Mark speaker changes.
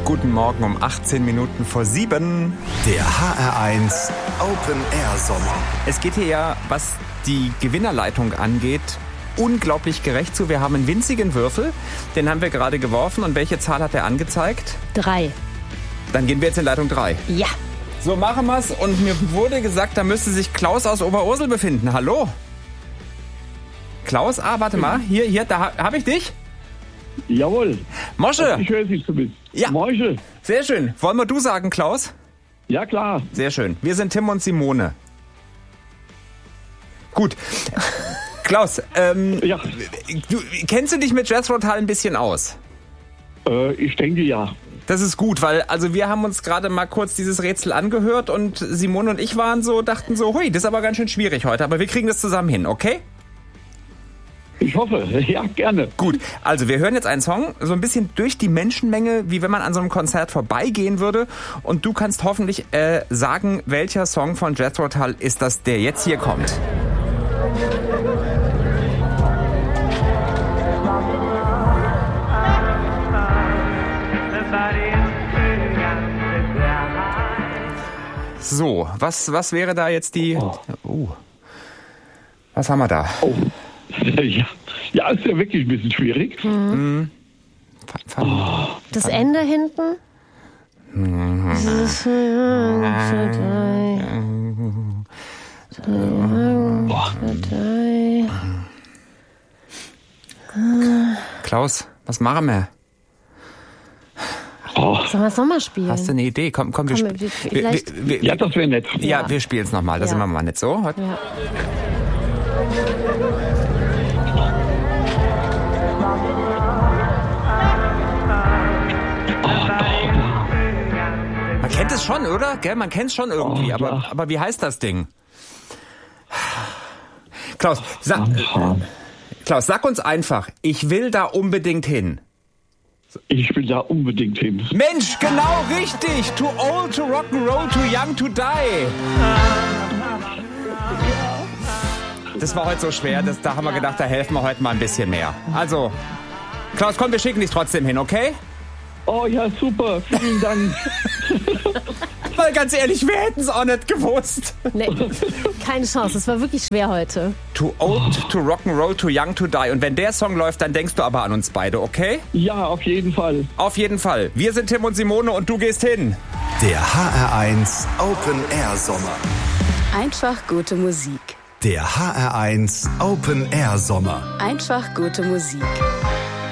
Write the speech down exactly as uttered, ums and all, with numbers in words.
Speaker 1: Guten Morgen um achtzehn Minuten vor sieben.
Speaker 2: Der H R eins Open Air Sommer.
Speaker 1: Es geht hier ja, was die Gewinnerleitung angeht, unglaublich gerecht zu. Wir haben einen winzigen Würfel, den haben wir gerade geworfen. Und welche Zahl hat er angezeigt?
Speaker 3: Drei.
Speaker 1: Dann gehen wir jetzt in Leitung drei.
Speaker 3: Ja.
Speaker 1: So machen wir's. Und mir wurde gesagt, da müsste sich Klaus aus Oberursel befinden. Hallo? Klaus? Ah, warte mal. Hier, hier, da habe ich dich.
Speaker 4: Jawohl.
Speaker 1: Mosche.
Speaker 4: Ich höre Sie zumindest.
Speaker 1: Ja.
Speaker 4: Mosche.
Speaker 1: Sehr schön. Wollen wir du sagen, Klaus?
Speaker 4: Ja, klar.
Speaker 1: Sehr schön. Wir sind Tim und Simone. Gut. Klaus, ähm,
Speaker 4: Ja.
Speaker 1: du, kennst du dich mit Jethro Tull ein bisschen aus?
Speaker 4: Äh, ich denke ja.
Speaker 1: Das ist gut, weil also wir haben uns gerade mal kurz dieses Rätsel angehört und Simone und ich waren so, dachten so, hui, das ist aber ganz schön schwierig heute, aber wir kriegen das zusammen hin, okay?
Speaker 4: Ich hoffe. Ja, gerne.
Speaker 1: Gut, also wir hören jetzt einen Song, so ein bisschen durch die Menschenmenge, wie wenn man an so einem Konzert vorbeigehen würde. Und du kannst hoffentlich äh, sagen, welcher Song von Jethro Tull ist das, der jetzt hier kommt. So, was, was wäre da jetzt die...
Speaker 4: Oh.
Speaker 1: Uh, was haben wir da?
Speaker 4: Oh. Ja. Ja, ist ja wirklich ein bisschen schwierig.
Speaker 3: Mhm. Oh. Das Ende hinten? Mhm.
Speaker 1: Klaus, was machen wir?
Speaker 4: Oh.
Speaker 3: Sollen wir es nochmal spielen?
Speaker 1: Hast du eine Idee? Komm, komm, wir
Speaker 3: Komm,
Speaker 1: spielen.
Speaker 3: wir-
Speaker 1: Wir,
Speaker 3: vielleicht-
Speaker 1: wir, wir,
Speaker 4: Ja, das wäre nett.
Speaker 1: ja,
Speaker 3: Ja.
Speaker 1: wir spielen es nochmal. Da
Speaker 3: Ja.
Speaker 1: sind wir mal nicht so. Heute.
Speaker 3: Ja.
Speaker 1: Man kennt es schon, oder? Gell? Man kennt es schon irgendwie.
Speaker 4: Oh,
Speaker 1: aber,
Speaker 4: ja.
Speaker 1: aber wie heißt das Ding? Klaus, sag, Klaus, sag uns einfach, ich will da unbedingt hin.
Speaker 4: Ich will da unbedingt hin.
Speaker 1: Mensch, genau richtig. Too old to rock and roll, too young to die. Das war heute so schwer, das, da haben wir gedacht, da helfen wir heute mal ein bisschen mehr. Also, Klaus, komm, wir schicken dich trotzdem hin, okay?
Speaker 4: Oh ja, super. Vielen Dank.
Speaker 1: Weil ganz ehrlich, wir hätten es auch nicht gewusst.
Speaker 3: Nee, keine Chance. Es war wirklich schwer heute.
Speaker 1: Too old to rock and roll, too young to die. Und wenn der Song läuft, dann denkst du aber an uns beide, okay?
Speaker 4: Ja, auf jeden Fall.
Speaker 1: Auf jeden Fall. Wir sind Tim und Simone und du gehst hin.
Speaker 2: Der H R eins Open Air Sommer.
Speaker 5: Einfach gute Musik.
Speaker 2: Der H R eins Open Air Sommer.
Speaker 5: Einfach gute Musik.